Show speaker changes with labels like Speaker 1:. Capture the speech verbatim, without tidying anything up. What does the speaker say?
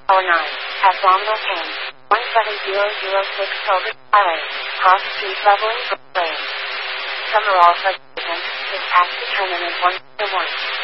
Speaker 1: oh nine, abdominal pain, one seven zero zero six pelvic highway, cough, street leveling, brain. Summerall substance is asked determinant one to one.